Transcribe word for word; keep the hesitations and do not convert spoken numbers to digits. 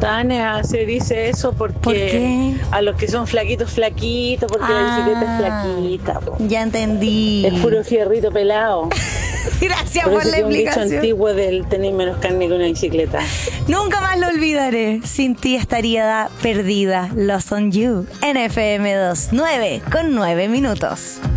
Tania, se dice eso porque ¿Por qué? a los que son flaquitos, flaquitos, porque Ah, la bicicleta es flaquita. Po. Ya entendí. Es puro fierrito pelado. Gracias Por por, eso la que un dicho explicación. antiguo del tener menos carne que una bicicleta. Nunca más lo olvidaré. Sin ti estaría perdida. Lost on You. En F M dos, nueve con nueve minutos.